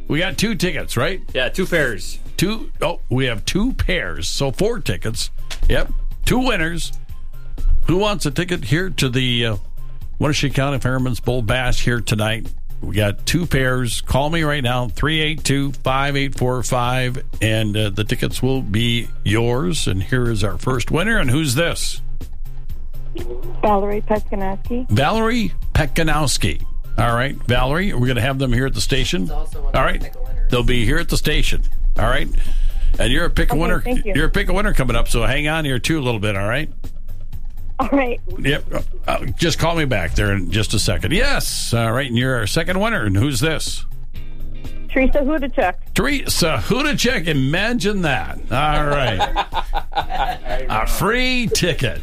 We got 2 tickets, right? Yeah, 2 pairs. We have 2 pairs, so 4 tickets. Yep, 2 winners. Who wants a ticket here to the Wenatchee County Fireman's Bull Bash here tonight? We got 2 pairs. Call me right now, 382-5845, and the tickets will be yours. And here is our first winner. And who's this? Valerie Peskanowski. Valerie Peskanowski. All right, Valerie, we're going to have them here at the station. All right, they'll be here at the station. All right, and you're a pick-a-winner. Thank you. You're a pick-a-winner coming up, so hang on here too a little bit. All right. All right. Yep. Just call me back there in just a second. Yes. All right. And you're our second winner. And who's this? Teresa Hudacek. Teresa Hudacek. Imagine that. All right. A free ticket.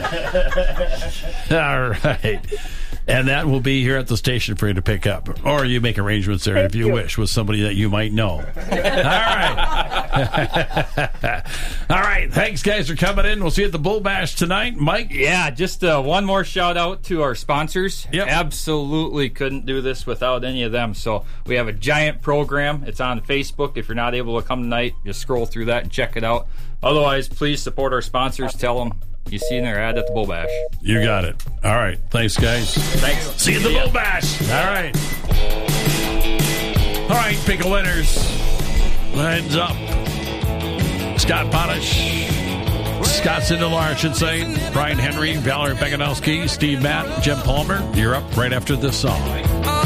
All right. And that will be here at the station for you to pick up. Or you make arrangements there if you wish with somebody that you might know. All right. All right. Thanks, guys, for coming in. We'll see you at the Bull Bash tonight. Mike? Yeah, just one more shout out to our sponsors. Yep. Absolutely couldn't do this without any of them. So we have a giant program. It's on Facebook. If you're not able to come tonight, just scroll through that and check it out. Otherwise, please support our sponsors. Tell them you see their ad at the Bull Bash. You got it. All right. Thanks, guys. Thanks. See you at the Bull Bash. All right. All right, pick a winners. Heads up. Scott Potash. Scott Sindelar, I should say. Brian Henry, Valerie Peskanowski, Steve Matt, Jim Palmer. You're up right after this song.